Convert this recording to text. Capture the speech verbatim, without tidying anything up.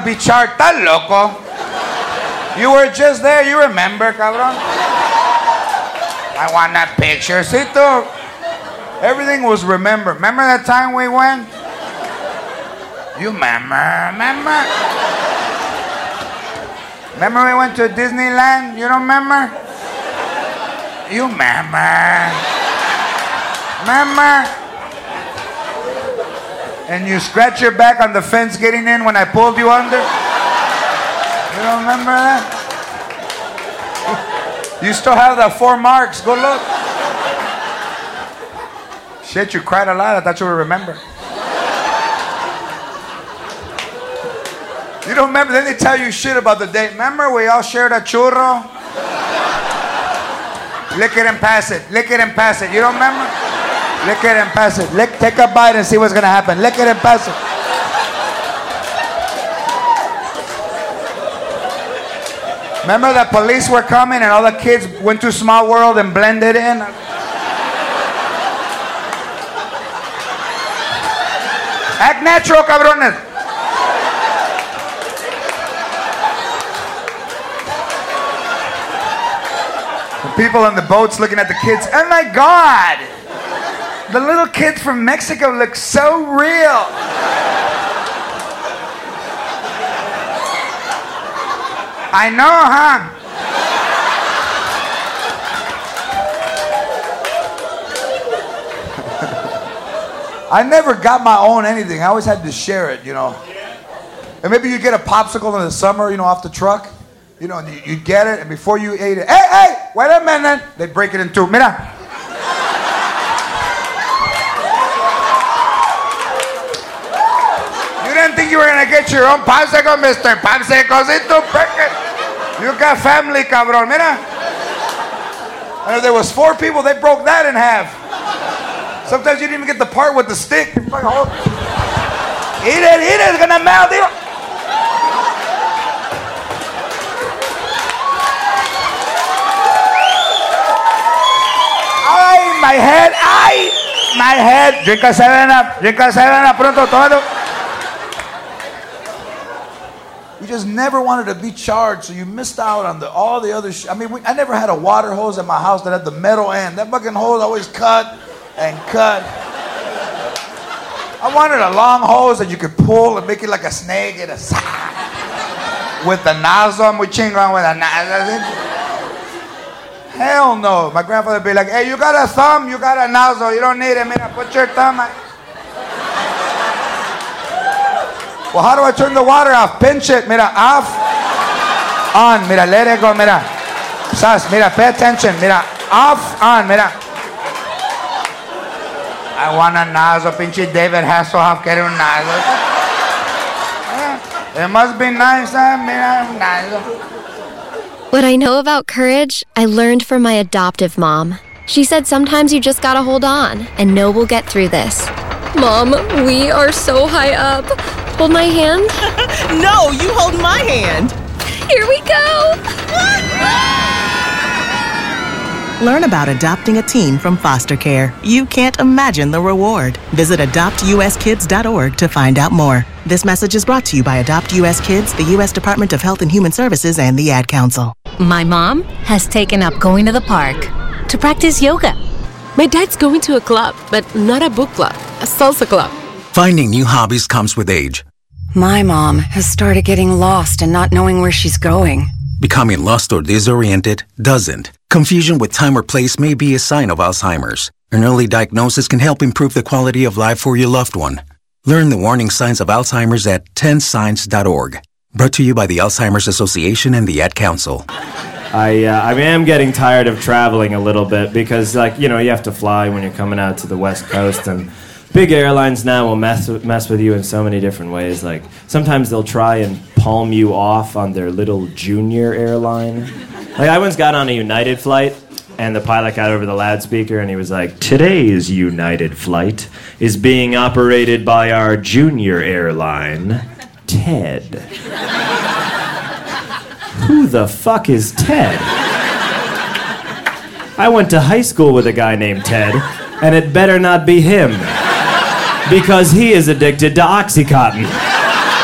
be charged. Está loco. You were just there. You remember, cabrón? I want that picture. Cito. Everything was remembered. Remember that time we went? You remember? Remember? Remember we went to Disneyland? You don't remember? You remember? Remember? And you scratch your back on the fence getting in when I pulled you under? You don't remember that? You still have the four marks. Go look. Shit, you cried a lot. I thought you would remember. You don't remember? Then they tell you shit about the date. Remember we all shared a churro? Lick it and pass it. Lick it and pass it. You don't remember? Lick it and pass it. Lick, take a bite and see what's going to happen. Lick it and pass it. Remember the police were coming and all the kids went to Small World and blended in? Act natural, cabrones. The people on the boats looking at the kids. Oh my God! The little kids from Mexico look so real. I know, huh? I never got my own anything. I always had to share it, you know. And maybe you get a popsicle in the summer, you know, off the truck. You know, and you, you get it, and before you ate it, hey, hey, wait a minute. They break it in two. Mira. You didn't think you were going to get your own popsicle, Mister Popsiclecito? Break it. You got family, cabrón. Mira. And if there was four people, they broke that in half. Sometimes you didn't even get the part with the stick. Eat it, eat it, it's gonna melt. Ay, my head, ay, my head. Drink a seven up, drink a seven up, pronto todo. You just never wanted to be charged, so you missed out on the all the other shit. I mean, we, I never had a water hose at my house that had the metal end. That fucking hose always cut and cut. I wanted a long hose that you could pull and make it like a snake and a with the nozzle. Muy chingón with a nozzle. Hell no. My grandfather would be like, hey, you got a thumb, you got a nozzle, you don't need it. Mira, put your thumb on. Well, how do I turn the water off? Pinch it. Mira, off. On. Mira, let it go. Mira. Sas, mira, pay attention. Mira, off, on. Mira. I want a nozzle. Pinche David Hasselhoff quiere un nozzle. It must be nice, huh? Mira, un nozzle. What I know about courage, I learned from my adoptive mom. She said sometimes you just gotta hold on and know we'll get through this. Mom, we are so high up. Hold my hand. No, you hold my hand. Here we go. Learn about adopting a teen from foster care. You can't imagine the reward. Visit adopt u s kids dot org to find out more. This message is brought to you by Adopt U S Kids, the U S Department of Health and Human Services, and the Ad Council. My mom has taken up going to the park to practice yoga. My dad's going to a club, but not a book club, a salsa club. Finding new hobbies comes with age. My mom has started getting lost and not knowing where she's going. Becoming lost or disoriented doesn't. Confusion with time or place may be a sign of Alzheimer's. An early diagnosis can help improve the quality of life for your loved one. Learn the warning signs of Alzheimer's at ten signs dot org. Brought to you by the Alzheimer's Association and the Ad Council. I uh, I am getting tired of traveling a little bit because, like, you know, you have to fly when you're coming out to the West Coast, and big airlines now will mess with, mess with you in so many different ways. Like, sometimes they'll try and palm you off on their little junior airline. Like, I once got on a United flight, and the pilot got over the loudspeaker, and he was like, "Today's United flight is being operated by our junior airline, Ted." Who the fuck is Ted? I went to high school with a guy named Ted, and it better not be him, because he is addicted to Oxycontin.